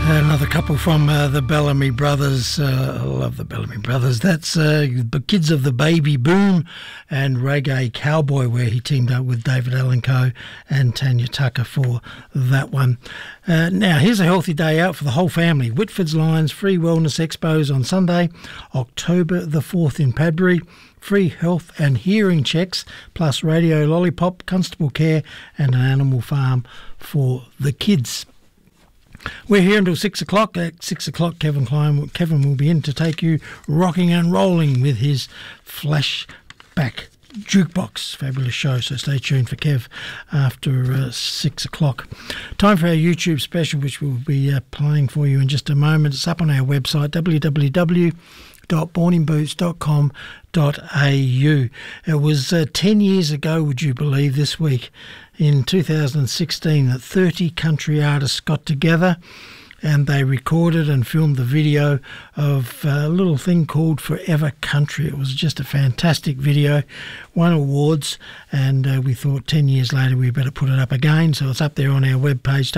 Another couple from the Bellamy Brothers. I love the Bellamy Brothers. That's the Kids of the Baby Boom and Reggae Cowboy, where he teamed up with David Allen Coe and Tanya Tucker for that one. Now, here's a healthy day out for the whole family. Whitford's Lions Free Wellness Expos on Sunday, October the 4th in Padbury. Free health and hearing checks, plus radio lollipop, constable care and an animal farm for the kids. We're here until 6 o'clock. At 6 o'clock, Kevin will be in to take you rocking and rolling with his flashback jukebox. Fabulous show, so stay tuned for Kev after 6 o'clock. Time for our YouTube special, which we'll be playing for you in just a moment. It's up on our website, www.borninboots.com.au. It was 10 years ago, would you believe, this week, in 2016, that 30 country artists got together and they recorded and filmed the video of a little thing called Forever Country. It was just a fantastic video, won awards, and we thought 10 years later we better put it up again. So it's up there on our webpage,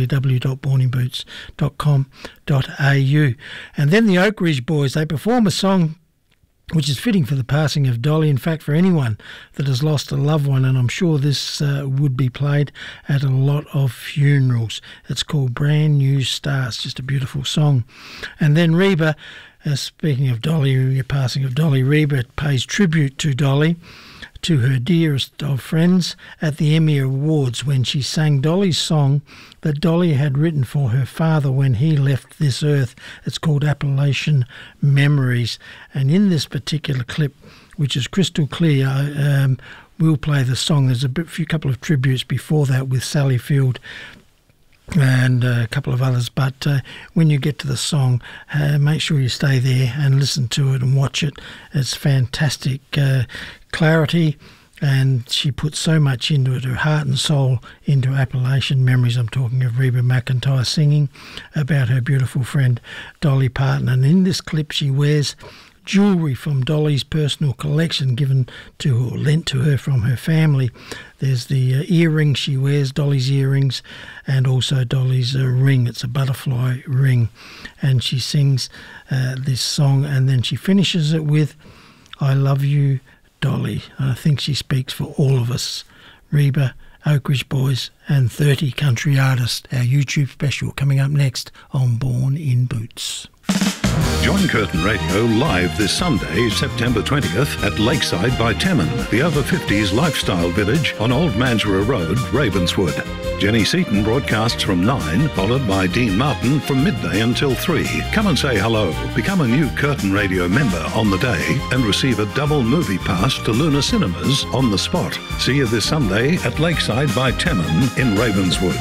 www.borninboots.com.au. And then the Oak Ridge Boys, they perform a song which is fitting for the passing of Dolly. In fact, for anyone that has lost a loved one, and I'm sure this would be played at a lot of funerals. It's called Brand New Stars, just a beautiful song. And then Reba, speaking of Dolly, the passing of Dolly, Reba pays tribute to Dolly, to her dearest of friends, at the Emmy Awards when she sang Dolly's song that Dolly had written for her father when he left this earth. It's called Appalachian Memories. And in this particular clip, which is crystal clear, we'll play the song. There's a few couple of tributes before that with Sally Field and a couple of others, but when you get to the song, make sure you stay there and listen to it and watch it. It's fantastic clarity, and she put so much into it, her heart and soul into Appalachian Memories. I'm talking of Reba McEntire singing about her beautiful friend Dolly Parton, and in this clip she wears jewellery from Dolly's personal collection given to her, or lent to her from her family. There's the earrings she wears, Dolly's earrings, and also Dolly's ring. It's a butterfly ring. And she sings this song, and then she finishes it with, I love you, Dolly. I think she speaks for all of us. Reba, Oak Ridge Boys, and 30 country artists. Our YouTube special coming up next on Born in Boots. Join Curtin Radio live this Sunday, September 20th at Lakeside by Temmin, the over 50s lifestyle village on Old Mansborough Road, Ravenswood. Jenny Seaton broadcasts from 9, followed by Dean Martin from midday until 3. Come and say hello, become a new Curtin Radio member on the day, and receive a double movie pass to Luna Cinemas on the spot. See you this Sunday at Lakeside by Temmin in Ravenswood.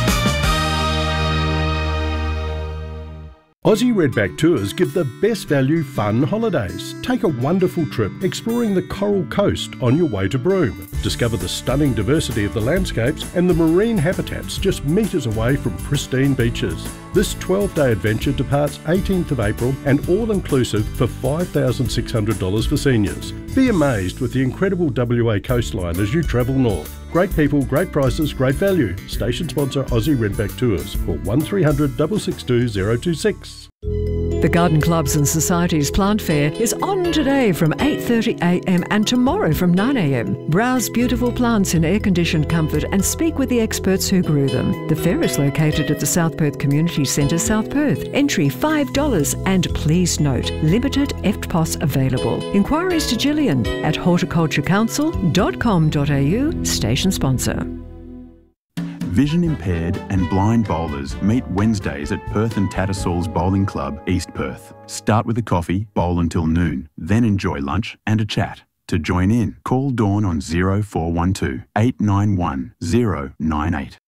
Aussie Redback Tours give the best value fun holidays. Take a wonderful trip exploring the Coral Coast on your way to Broome. Discover the stunning diversity of the landscapes and the marine habitats just metres away from pristine beaches. This 12-day adventure departs 18th of April and all-inclusive for $5,600 for seniors. Be amazed with the incredible WA coastline as you travel north. Great people, great prices, great value. Station sponsor Aussie Redback Tours. Call 1300 662 026. The Garden Clubs and Societies Plant Fair is on today from 8:30am and tomorrow from 9am. Browse beautiful plants in air-conditioned comfort and speak with the experts who grew them. The fair is located at the South Perth Community Centre, South Perth. Entry $5 and please note, limited EFTPOS available. Inquiries to Gillian at horticulturecouncil.com.au, station sponsor. Vision impaired and blind bowlers meet Wednesdays at Perth and Tattersalls Bowling Club, East Perth. Start with a coffee, bowl until noon, then enjoy lunch and a chat. To join in, call Dawn on 0412 891 098.